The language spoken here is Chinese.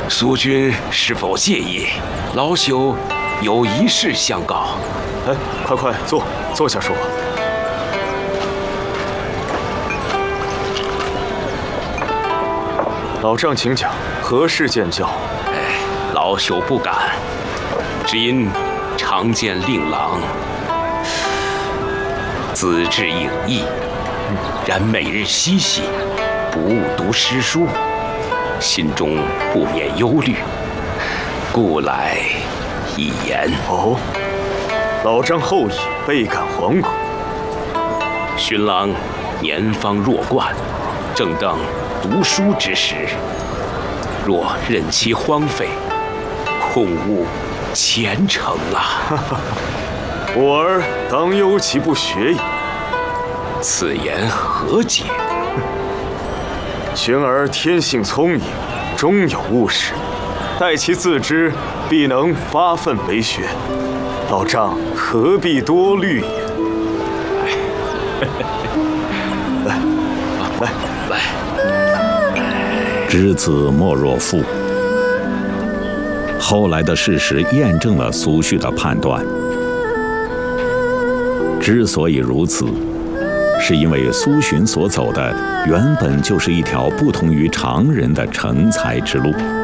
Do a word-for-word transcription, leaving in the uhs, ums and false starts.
苏君是否介意？老朽有一事相告。 哎，快快坐，坐下说。老丈请讲，何事见教？ 哎，老朽不敢，只因常见令郎资质颖逸，然每日嬉戏，不误读诗书，心中不免忧虑，故来一言。 哦，老丈后意，倍感惶恐。 寻郎年方弱冠，正当读书之时，若任其荒废，恐误前程啊！ 我儿当忧其不学也。 此言何解？ 群儿天性聪颖，终有悟时，待其自知，必能发奋为学。老丈何必多虑也？来，来， 来。 知子莫若父。后来的事实验证了苏旭的判断。之所以如此，是因为苏洵所走的原本就是一条不同于常人的成才之路。